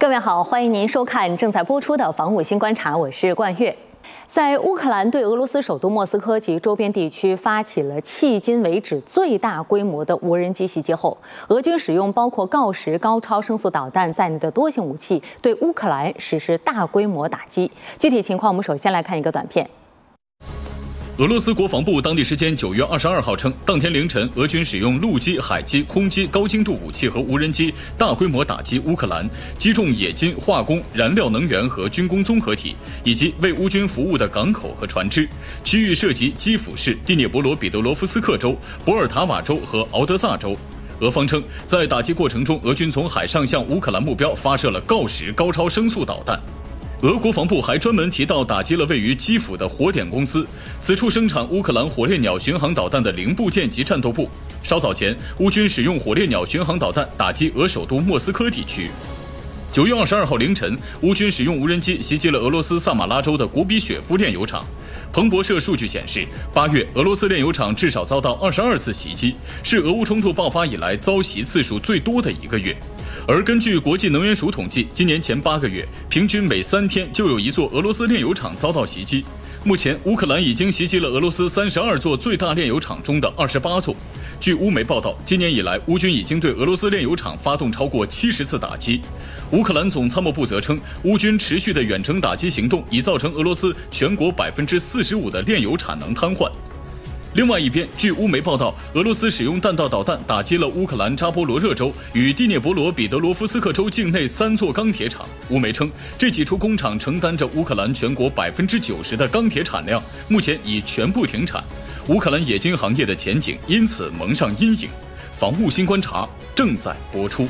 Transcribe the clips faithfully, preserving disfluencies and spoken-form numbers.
各位好，欢迎您收看正在播出的《防务新观察》，我是冠月。在乌克兰对俄罗斯首都莫斯科及周边地区发起了迄今为止最大规模的无人机袭击后，俄军使用包括锆石高超声速导弹在内的多型武器对乌克兰实施大规模打击。具体情况，我们首先来看一个短片。 俄罗斯国防部当地时间九月二十二号称，当天凌晨，俄军使用陆基、海基、空基高精度武器和无人机大规模打击乌克兰，击中冶金、化工、燃料能源和军工综合体，以及为乌军服务的港口和船只。区域涉及基辅市、第聂伯罗彼得罗夫斯克州、博尔塔瓦州和敖德萨州。 俄方称，在打击过程中，俄军从海上向乌克兰目标发射了锆石高超声速导弹。 俄国防部还专门提到打击了位于基辅的火点公司，此处生产乌克兰火烈鸟巡航导弹的零部件及战斗部。稍早前，乌军使用火烈鸟巡航导弹打击俄首都莫斯科地区。九月二十二号凌晨，乌军使用无人机袭击了俄罗斯萨马拉州的古比雪夫炼油厂。彭博社数据显示，八月俄罗斯炼油厂至少遭到二十二次袭击，是俄乌冲突爆发以来遭袭次数最多的一个月。 而根据国际能源署统计，今年前八个月，平均每三天就有一座俄罗斯炼油厂遭到袭击。目前，乌克兰已经袭击了俄罗斯三十二座最大炼油厂中的二十八座。据乌媒报道，今年以来，乌军已经对俄罗斯炼油厂发动超过七十次打击。乌克兰总参谋部则称，乌军持续的远程打击行动已造成俄罗斯全国百分之四十五的炼油产能瘫痪。 另外一边，据乌媒报道，俄罗斯使用弹道导弹打击了乌克兰扎波罗热州与第聂伯罗彼得罗夫斯克州境内三座钢铁厂。乌媒称，这几处工厂承担着乌克兰全国百分之九十的钢铁产量，目前已全部停产。乌克兰冶金行业的前景因此蒙上阴影。防务新观察正在播出。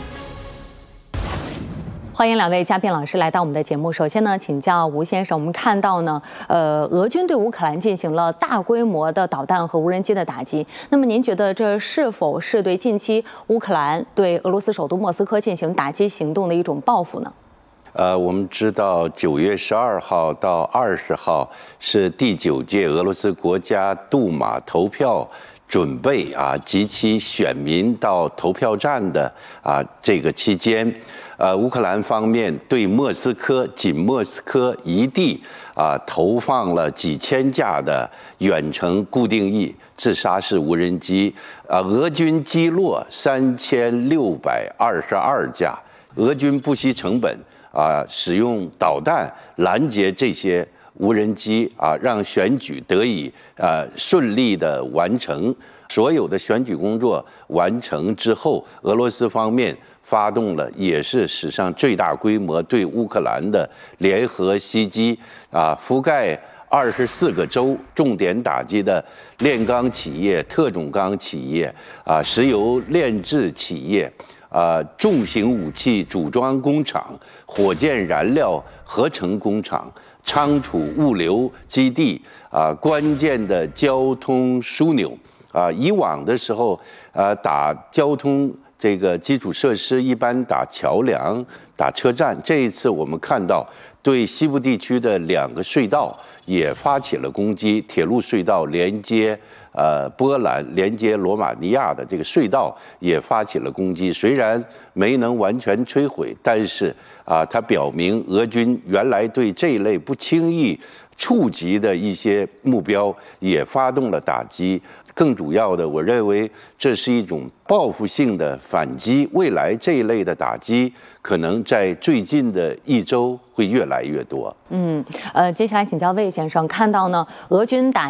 欢迎两位嘉宾老师来到我们的节目。首先呢，请教吴先生，我们看到呢，呃，俄军对乌克兰进行了大规模的导弹和无人机的打击。那么，您觉得这是否是对近期乌克兰对俄罗斯首都莫斯科进行打击行动的一种报复呢？ 呃，我们知道九月十二号到二十号是第九届俄罗斯国家杜马投票准备啊及其选民到投票站的啊这个期间，呃，乌克兰方面对莫斯科仅莫斯科一地啊投放了几千架的远程固定翼自杀式无人机，啊，俄军击落三千六百二十二架，俄军不惜成本。 啊，使用导弹拦截这些无人机啊，让选举得以啊顺利的完成。所有的选举工作完成之后，俄罗斯方面发动了也是史上最大规模对乌克兰的联合袭击啊，覆盖二十四个州，重点打击的炼钢企业、特种钢企业啊、石油炼制企业。 啊，重型武器组装工厂、火箭燃料合成工厂、仓储物流基地啊，关键的交通枢纽啊，以往的时候啊，打交通这个基础设施一般打桥梁、打车站，这一次我们看到对西部地区的两个隧道也发起了攻击，铁路隧道连接。 呃，波兰连接罗马尼亚的这个隧道也发起了攻击，虽然没能完全摧毁，但是啊，它表明俄军原来对这一类不轻易触及的一些目标也发动了打击。更主要的，我认为这是一种报复性的反击，未来这一类的打击可能在最近的一周会越来越多。 嗯，呃，接下来请教魏先生，看到呢，俄军打